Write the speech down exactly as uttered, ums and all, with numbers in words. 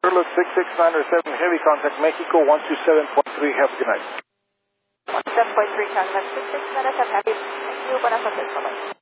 Charlotte six six nine seven, heavy contact, Mexico one two seven point three, have a good night. one two seven point three, contact six six nine seven, heavy. Thank you, buenas noches, bye-bye.